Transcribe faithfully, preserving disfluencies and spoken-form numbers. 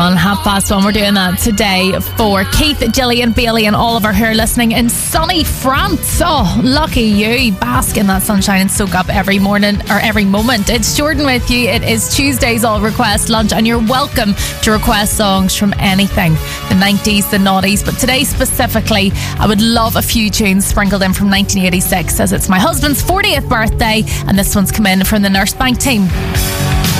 On half past one, we're doing that today for Keith, Gillian, Bailey and all of our who are listening in sunny France. Oh, lucky you. Bask in that sunshine and soak up every morning or every moment. It's Jordan with you. It is Tuesday's All Request Lunch and you're welcome to request songs from anything. The nineties, the noughties. But today specifically, I would love a few tunes sprinkled in from nineteen eighty-six as it's my husband's fortieth birthday and this one's come in from the Nurse Bank team.